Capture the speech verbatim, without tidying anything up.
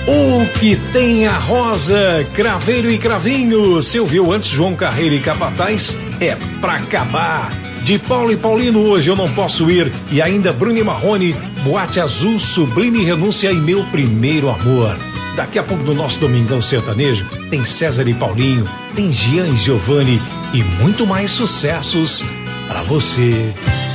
O que tem a Rosa, Craveiro e Cravinho. Você ouviu antes João Carreiro e Capataz? É pra acabar. De Paulo e Paulino, Hoje Eu Não Posso Ir. E ainda Bruno e Marrone, Boate Azul, Sublime Renúncia e Meu Primeiro Amor. Daqui a pouco no nosso Domingão Sertanejo tem César e Paulinho, tem Gian e Giovanni e muito mais sucessos pra você.